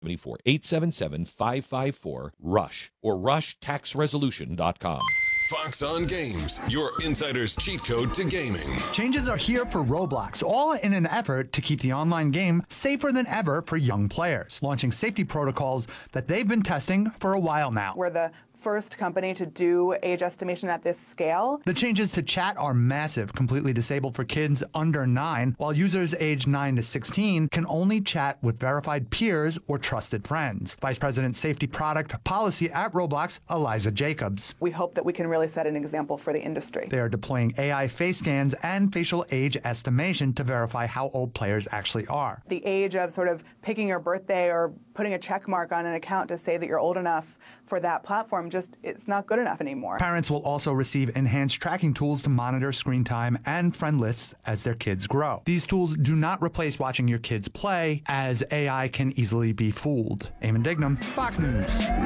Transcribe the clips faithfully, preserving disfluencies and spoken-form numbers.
seventy-four, eight seven seven, five five four, RUSH or rush tax resolution dot com. Fox on Games, your insider's cheat code to gaming. Changes are here for Roblox, all in an effort to keep the online game safer than ever for young players, launching safety protocols that they've been testing for a while now. We're the first company to do age estimation at this scale. The changes to chat are massive, completely disabled for kids under nine, while users aged nine to sixteen can only chat with verified peers or trusted friends. Vice President Safety Product Policy at Roblox, Eliza Jacobs. We hope that we can really set an example for the industry. They are deploying A I face scans and facial age estimation to verify how old players actually are. The age of sort of picking your birthday or putting a check mark on an account to say that you're old enough for that platform, just it's not good enough anymore. Parents will also receive enhanced tracking tools to monitor screen time and friend lists as their kids grow. These tools do not replace watching your kids play, as A I can easily be fooled. Eamon Dignam, Fox News.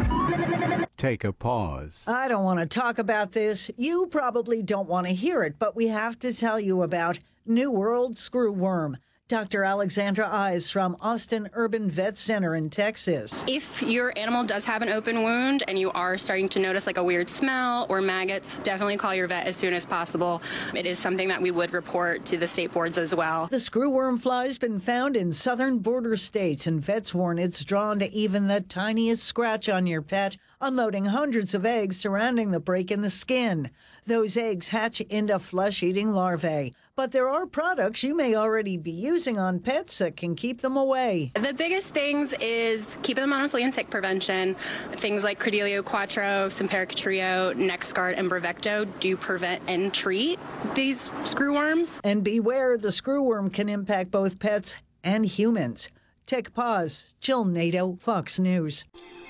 Take a pause. I don't want to talk about this. You probably don't want to hear it, but we have to tell you about New World Screwworm. Doctor Alexandra Ives from Austin Urban Vet Center in Texas. If your animal does have an open wound and you are starting to notice like a weird smell or maggots, definitely call your vet as soon as possible. It is something that we would report to the state boards as well. The screwworm fly's been found in southern border states, and vets warn it's drawn to even the tiniest scratch on your pet, unloading hundreds of eggs surrounding the break in the skin. Those eggs hatch into flesh-eating larvae. But there are products you may already be using on pets that can keep them away. The biggest things is keeping them on flea and tick prevention. Things like Credelio Quattro, Simparica Trio, NexGard, and Bravecto do prevent and treat these screwworms. And beware, the screwworm can impact both pets and humans. Take pause. Jill Nato, Fox News.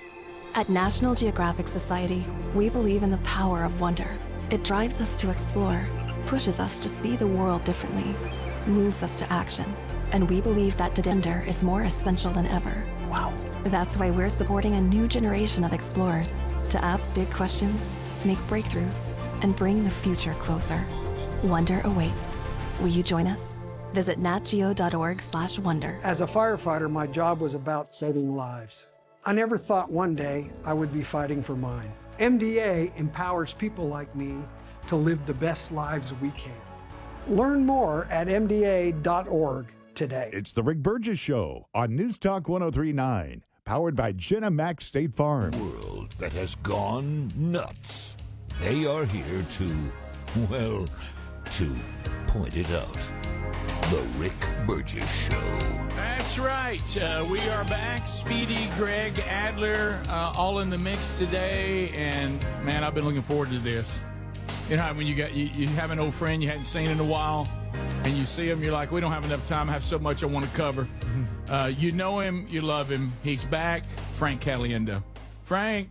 At National Geographic Society, we believe in the power of wonder. It drives us to explore, pushes us to see the world differently, moves us to action. And we believe that wonder is more essential than ever. Wow. That's why we're supporting a new generation of explorers to ask big questions, make breakthroughs, and bring the future closer. Wonder awaits. Will you join us? Visit natgeo.org slash wonder. As a firefighter, my job was about saving lives. I never thought one day I would be fighting for mine. M D A empowers people like me to live the best lives we can. Learn more at M D A dot org today. It's the Rick Burgess Show on News Talk one oh three point nine, powered by Jenna Mack State Farm. World that has gone nuts. They are here to, well, to point it out. The Rick Burgess Show. That's right. Uh, we are back. Speedy, Greg, Adler, uh, all in the mix today. And, man, I've been looking forward to this. You know how when you got you, you have an old friend you hadn't seen in a while, and you see him, you're like, we don't have enough time. I have so much I want to cover. Mm-hmm. Uh, you know him. You love him. He's back. Frank Caliendo. Frank.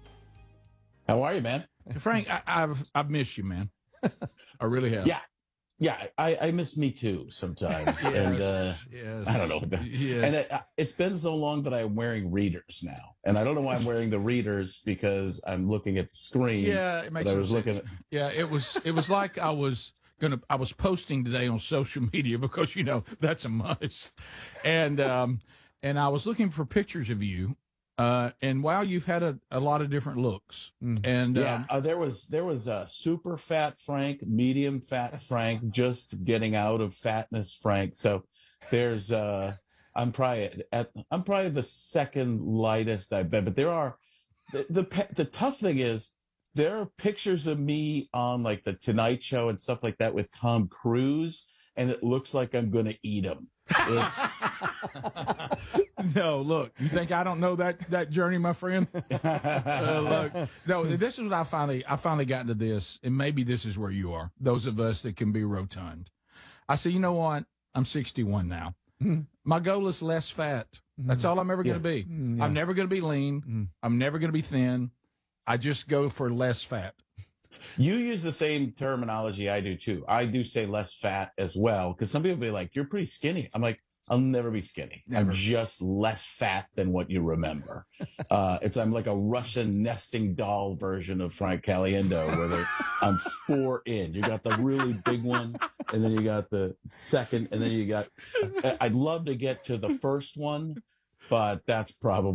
How are you, man? Frank, I, I've, I've missed you, man. I really have. Yeah. Yeah, I, I miss me too sometimes, yes, and uh, yes. I don't know. Yes. And it, it's been so long that I'm wearing readers now, and I don't know why I'm wearing the readers because I'm looking at the screen. Yeah, it makes I was sense. looking at... Yeah, it was. It was like I was gonna. I was posting today on social media because you know that's a must, and um, and I was looking for pictures of you. Uh, and wow, you've had a, a lot of different looks. Mm. And yeah, um, uh, there was there was a super fat Frank, medium fat Frank, just getting out of fatness Frank. So there's uh, I'm probably at I'm probably the second lightest I've been. But there are the the the tough thing is there are pictures of me on like the Tonight Show and stuff like that with Tom Cruise, and it looks like I'm gonna eat him. No, look, you think I don't know that, that journey, my friend? uh, look, no, this is what I finally, I finally got into this, and maybe this is where you are, those of us that can be rotund. I said, you know what? I'm sixty-one now. Mm-hmm. My goal is less fat. That's all I'm ever going to yeah. be. Mm, yeah. I'm never going to be lean. Mm. I'm never going to be thin. I just go for less fat. You use the same terminology I do too. I do say less fat as well, because some people be like, "You're pretty skinny." I'm like, "I'll never be skinny. Never. I'm just less fat than what you remember." uh, it's I'm like a Russian nesting doll version of Frank Caliendo, where I'm four in. You got the really big one, and then you got the second, and then you got. I'd love to get to the first one, but that's probably